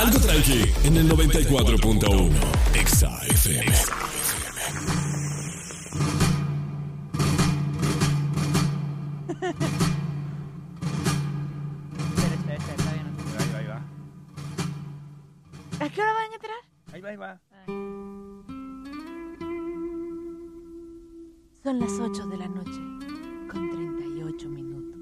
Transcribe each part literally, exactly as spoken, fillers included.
Algo tranqui en el noventa y cuatro punto uno. Exa F M. ¿A qué hora van a entrar? Ahí va, ahí va. Son las ocho de la noche, con treinta y ocho minutos.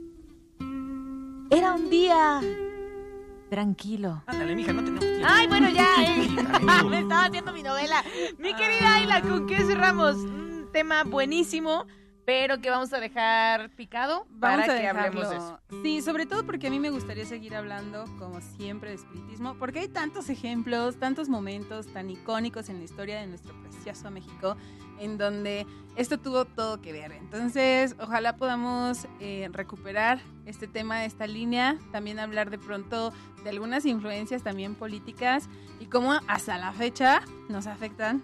Era un día tranquilo. Ándale, mija, no tenemos tiempo. Ay, bueno, ya, eh. Me estaba haciendo mi novela. Mi querida Ayla, ¿con qué cerramos? Un tema buenísimo, pero que vamos a dejar picado Vamos para a que hablemos de dejarlo. eso. Sí, sobre todo porque a mí me gustaría seguir hablando, como siempre, de espiritismo, porque hay tantos ejemplos, tantos momentos tan icónicos en la historia de nuestro precioso México, en donde esto tuvo todo que ver. Entonces, ojalá podamos eh, recuperar este tema, esta línea, también hablar de pronto de algunas influencias también políticas y cómo hasta la fecha nos afectan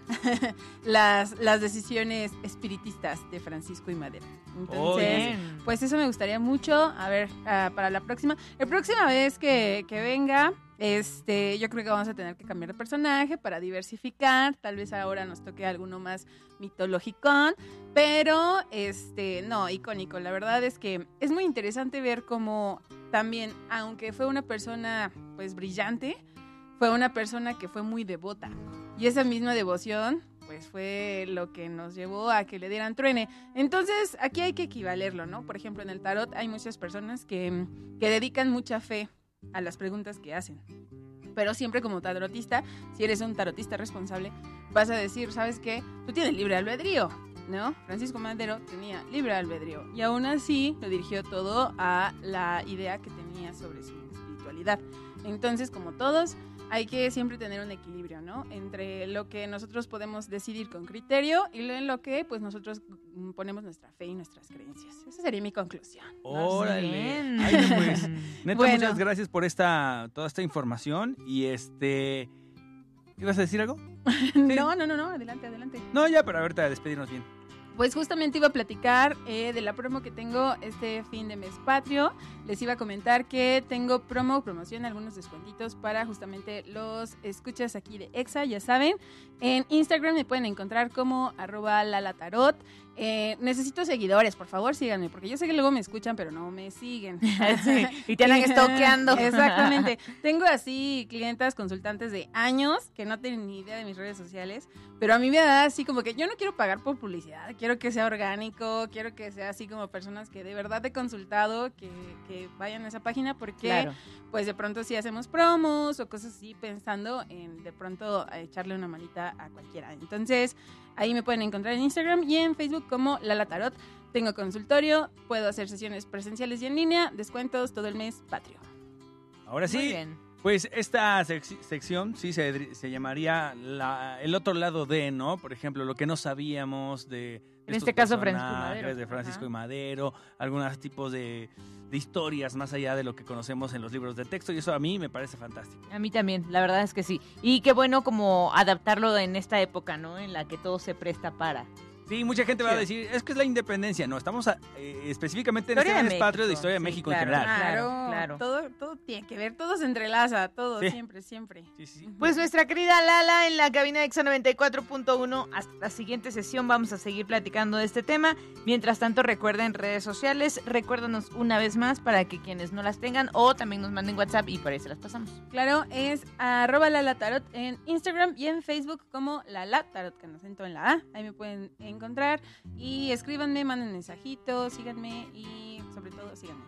las, las decisiones espiritistas de Francisco y Madero. Entonces, Oh, bien. pues eso me gustaría mucho. A ver, uh, para la próxima. La próxima vez que, que venga, este, yo creo que vamos a tener que cambiar de personaje para diversificar. Tal vez ahora nos toque alguno más mitológico, pero este, no, icónico. La verdad es que es muy interesante ver cómo también, aunque fue una persona pues brillante, fue una persona que fue muy devota. Y esa misma devoción pues fue lo que nos llevó a que le dieran truene. Entonces, aquí hay que equivalerlo, ¿no? Por ejemplo, en el tarot hay muchas personas que, que dedican mucha fe a las preguntas que hacen. Pero siempre como tarotista, si eres un tarotista responsable, vas a decir, ¿sabes qué? Tú tienes libre albedrío, ¿no? Francisco Madero tenía libre albedrío y aún así lo dirigió todo a la idea que tenía sobre su espiritualidad. Entonces, como todos, hay que siempre tener un equilibrio, ¿no? Entre lo que nosotros podemos decidir con criterio y en lo que pues nosotros ponemos nuestra fe y nuestras creencias. Esa sería mi conclusión. Órale. Bien. Ay, pues, neta, Bueno. muchas gracias por esta, toda esta información. Y este... ¿Ibas a decir algo? No, no, no, no, adelante, adelante. No, ya, pero ahorita despedirnos bien. Pues justamente iba a platicar eh, de la promo que tengo este fin de mes patrio. Les iba a comentar que tengo promo, promoción, algunos descuentitos para justamente los escuchas aquí de Exa, ya saben. En Instagram me pueden encontrar como arroba lalatarot. Eh, necesito seguidores, por favor síganme, porque yo sé que luego me escuchan, pero no me siguen. Sí, y te andan stalkeando. Exactamente. Tengo así clientas, consultantes de años que no tienen ni idea de mis redes sociales, pero a mí me da así como que yo no quiero pagar por publicidad, quiero que sea orgánico, quiero que sea así como personas que de verdad he consultado, que, que vayan a esa página, porque Claro. pues de pronto sí hacemos promos o cosas así, pensando en de pronto echarle una manita a cualquiera. Entonces, ahí me pueden encontrar en Instagram y en Facebook como Lala Tarot. Tengo consultorio, puedo hacer sesiones presenciales y en línea, descuentos todo el mes patrio. Ahora sí, Muy bien. pues esta sec- sección sí se, se llamaría la, el otro lado de, ¿no? Por ejemplo, lo que no sabíamos de, de En estos este caso, Francisco y personajes, Madero. de Francisco Ajá. y Madero, algunos tipos de, de historias más allá de lo que conocemos en los libros de texto, y eso a mí me parece fantástico. A mí también, la verdad es que sí. Y qué bueno como adaptarlo en esta época, ¿no? En la que todo se presta para. Sí, mucha gente va a Sí. decir, es que es la independencia. No, estamos a- eh, específicamente en Historia este de mes patrio de México, historia de sí, México claro. en general. Claro, claro. Todo, todo tiene que ver, todo se entrelaza, todo, Sí. siempre, siempre. Sí, sí, sí. Pues nuestra querida Lala en la cabina de Exa noventa y cuatro punto uno. Hasta la siguiente sesión vamos a seguir platicando de este tema. Mientras tanto, recuerden redes sociales. Recuérdanos una vez más para que quienes no las tengan o también nos manden WhatsApp y por ahí se las pasamos. Claro, es arroba lalatarot en Instagram y en Facebook como lalatarot, con acento en la A. Ahí me pueden encontrar y escríbanme, manden mensajitos, síganme y sobre todo síganme.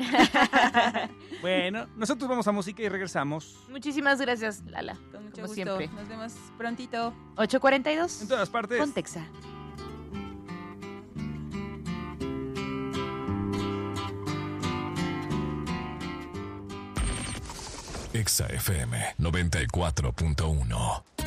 Bye. Bueno, nosotros vamos a música y regresamos. Muchísimas gracias, Lala. Con mucho Como gusto. siempre. Nos vemos prontito. ocho cuarenta y dos. En todas partes. Ponte Exa. Exa F M noventa y cuatro punto uno.